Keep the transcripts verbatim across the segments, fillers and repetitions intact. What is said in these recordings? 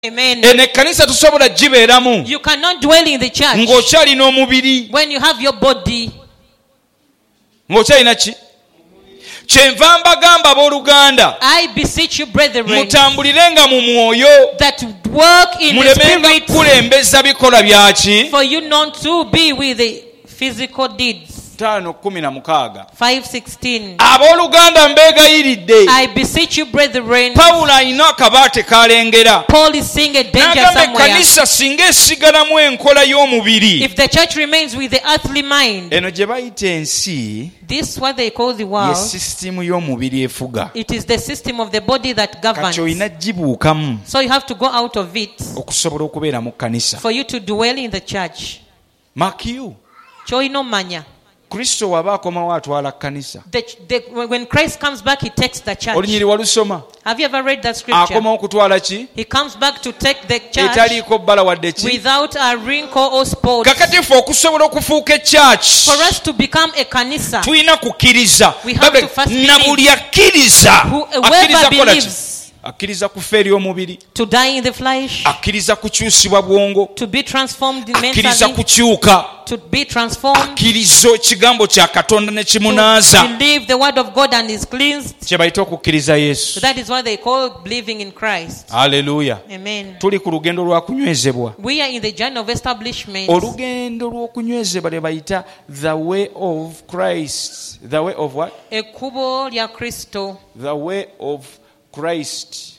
Amen. Ene kanisa tusobola jibeeramu. You cannot dwell in the church Ng'okyalina omubiri. when you have your body. Ng'okyalina ki? Kyenva mbagamba abooluganda. I beseech you, brethren, Mutambulirenga mu mwoyo. that work in the Mulemenga spirit, kulembeza bikola byaki. for you not to be with the physical deeds. Tano kumi na mukaaga. five sixteen. Abooluganda mbeegayiridde. I beseech you, brethren. Pawulo alina akabaate kalengera. Paul is seeing a danger N'agamba somewhere. ekkanisa singa esigalamu enkola y'omubiri. If the church remains with the earthly mind, Eno gye bayita ensi this what they call the ye world. sisitimu y'omubiri efuga. It is the system of the body that governs. Kati olina gibuukamu So you have to go out of it okusobola okubeera mu kkanisa. for you to dwell in the church. Makiyu Choino manya. Kristo waba akomawo atwala kkanisa. The, the, when Christ comes back, he takes the church. Olunyiri walusoma. Have you ever read that scripture? Akomawo kutwala ki? He comes back to take the church Etaliiko bbala wadde ki? without a wrinkle or spot. Kakati ffe okusobola okufuuka ekyaki. For us to become a kanisa, Tulina kukkiriza. We have to first Na believe. buli akkiriza. Who- Akkiriza whoever kukola ki? believes Akkiriza kufa eri omubiri. to die in the flesh, Akkiriza kukyusibwa bwongo. to be transformed Akkiriza mentally, kukyuka. to be transformed, Akkiriza ekigambo kya Katonda ne to kimunaaza. believe the word of God and is cleansed. Kye bayita okukkiriza Yesu. So that is what they call believing in Christ. Haleluya. Amen. Tuli ku lugendo lwa kunywezebwa. We are in the journey of establishment. Olugendo lw'okunywezebwa lwe bayita the way of Christ. The way of what? Ekkubo lya Kristo. The way of Christ.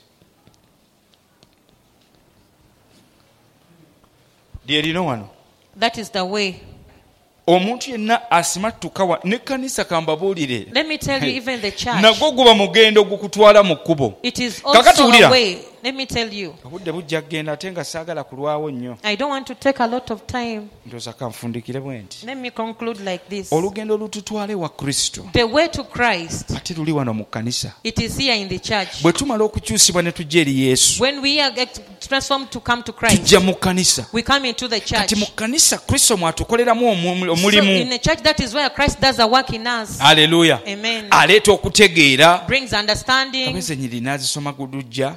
Lyerino wano. That is the way. Omuntu yenna asimattuka wa n'ekkanisa kambabuulire. Let me tell you, even the church, Nagwo guba mugendo gukutwala mu kkubo. it is Kakati also wulira. a way. Let me tell you, Obudde bujja kugenda ate nga saagala kulwawo nnyo. I don't want to take a lot of time. Ndowooza kanfundikire bwe nti. Let me conclude like this. Olugendo lututwale wa Kristo. The way to Christ, Ate luli wano mu kkanisa. it is here in the church. Bwe tumala okukyusibwa ne tujja eri Yesu. When we are get transformed to come to Christ, Tujja mu kkanisa. we come into the church. Kati mu kkanisa Kristo mwatukoleramu omu- So omulimu. in the church, that is where Christ does a work in us. Haleluya. Amen. Aleeta okutegeera. Brings understanding. Abeze nyiri n'azisoma gudujja.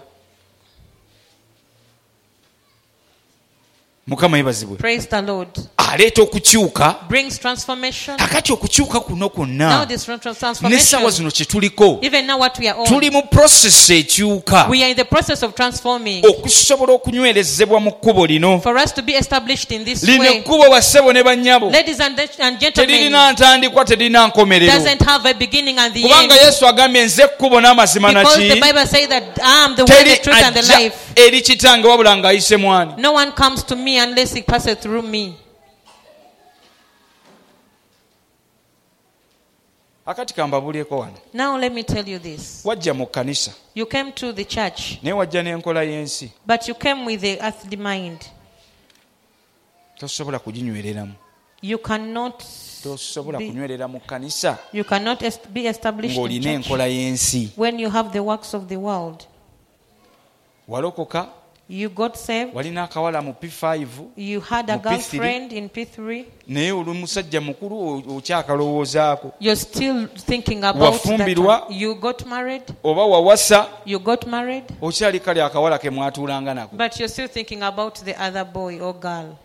Mukama yebazibwe. Praise the Lord. Aleeta okukyuka. Brings transformation. Kakati okukyuka kuno Now kwonna. this trans- N'essaawa transformation, zino kye tuliko. even now what we are on, Tuli mu process ekyuka. we are in the process of transforming. Okusobola okunywerezebwa mu kkubo lino. For us to be established in this Lino way, ekkubo bassebo ne bannyabo. ladies and, and gentlemen, Teririna ntandikwa teririna nkomerero. doesn't have a beginning and the Kubanga end. Yesu agambye nze ekkubo n'amazima Because the naki. Bible says that I am the way, the Teri truth, and the ajja life. eri kitange wabula ng'ayise mwani. No one comes to me unless he passes through me. Akati kambabulyeko wano. Now let me tell you this. Wajja mu kkanisa. You came to the church, Naye wajja n'enkola y'ensi. but you came with the earthly mind. Tosobola kuginywereramu. You cannot Tosobola Be- kunywerera mu kkanisa you cannot est- be established in ng'olina church enkola y'ensi. when you have the works of the world. Walokoka, You got saved. walina akawala mu P five, You had a Mu P three. girlfriend in P three. naye oli musajja mukulu o- okyakalowoozaako. You're still thinking about that Wafumbirwa. one. You got married. Oba wawasa, You got married. okyali kale akawala ke mwatuulanga nako. But you're still thinking about the other boy or girl.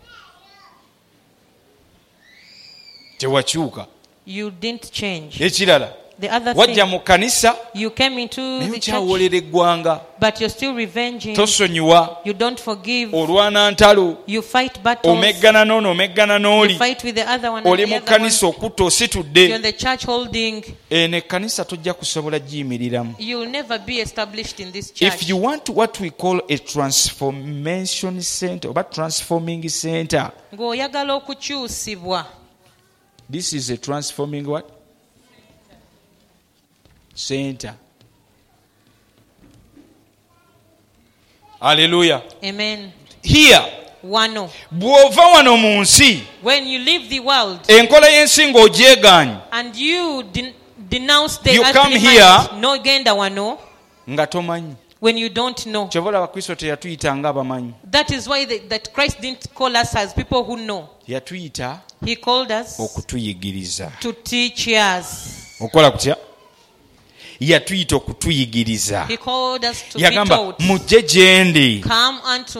Tewakyuka. You didn't change. Ekirala, The other wajja thing, mu kkanisa you came into naye the church, okyawoolera eggwanga. but you're still revenging. Tosonyiwa, You don't forgive. olwana ntalo, You fight battles. omeggana n'ono omeggana You n'oli. fight with the other one. Oli And the mu other one. kkanisa okutta You're in ositudde. the church holding. Eno ekkanisa tojja kusobola giyimiriramu. You'll never be established in this church. If you want what we call a transformation center oba transforming center, Ng'oyagala okukyusibwa. this is a transforming what? Center. Hallelujah. Amen. Here, Wano. bw'ova wano mu nsi, When you leave the world enkola y'ensi ng'ogyegaanye, and you den- denounce the You earthly come mind, here- no genda wano, nga tomanyi. when you don't know. Kyova olaba Kristo teyatuyita ng'abamanyi. That is why the, that Christ didn't call us as people who know. Yatuyita He called us okutuyigiriza. to teach us. Okola kutya? yatuyita okutuyigiriza He called us to be yagamba taught. mujje gye ndi Come unto